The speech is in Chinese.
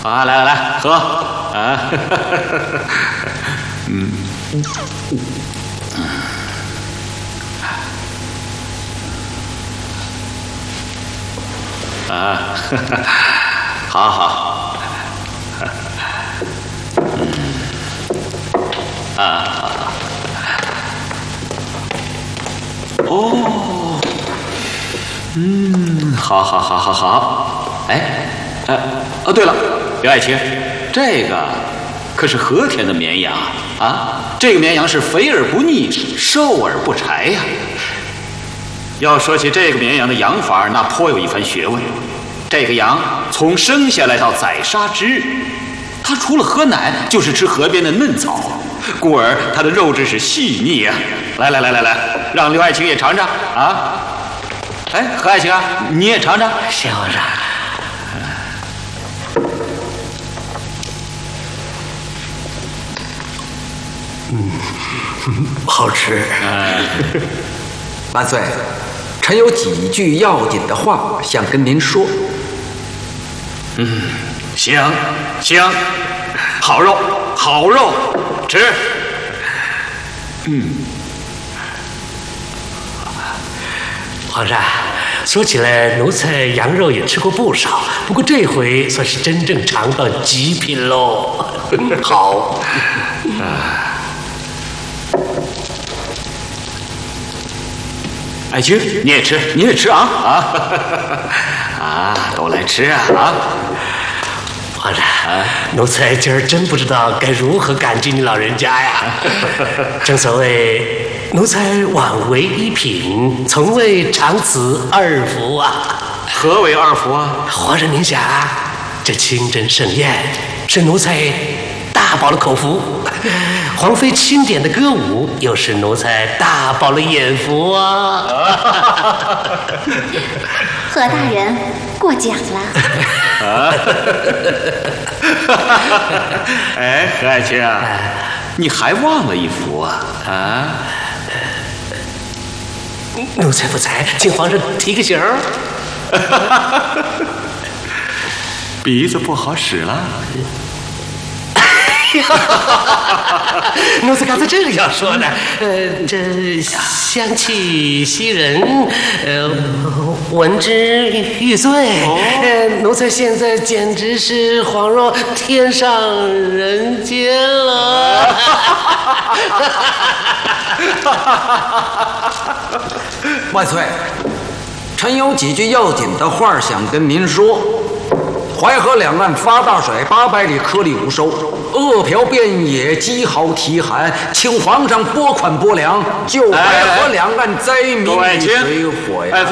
啊，来来来，喝啊！啊，好好。哦，好好好好好。哎，对了，刘爱卿，这个可是和田的绵羊啊，这个绵羊是肥而不腻，瘦而不柴呀。要说起这个绵羊的养法，那颇有一番学问。这个羊从生下来到宰杀之日，它除了喝奶，就是吃河边的嫩草，故而它的肉质是细腻啊。来来来来来，让刘爱卿也尝尝啊！哎，何爱卿啊，你也尝尝。 谢皇上。好吃。 万岁，臣有几句要紧的话想跟您说。 行行，好肉好肉，吃。 皇上，说起来，奴才羊肉也吃过不少，不过这回算是真正尝到极品喽。好。 爱卿，你也吃，你也吃啊！都来吃啊！ 皇上，奴才今儿真不知道该如何感激你老人家呀。正所谓，奴才枉为一品，从未尝此二福啊。 何为二福啊？ 皇上您想，这清真盛宴是奴才大饱了口福，皇妃钦点的歌舞又是奴才大饱了眼福啊。 何大人过奖了。 哎，何爱卿啊，你还忘了一福啊？ 奴才不才，请皇上提个醒儿。 鼻子不好使了。 奴才刚才正要说呢，这香气袭人，闻之欲醉。奴才现在简直是恍若天上人间了。 万岁，臣有几句要紧的话想跟您说。淮河两岸发大水，800里颗粒无收，饿殍遍野，饥毫体寒，请皇上拨款拨粮，救淮河两岸灾民于水火呀！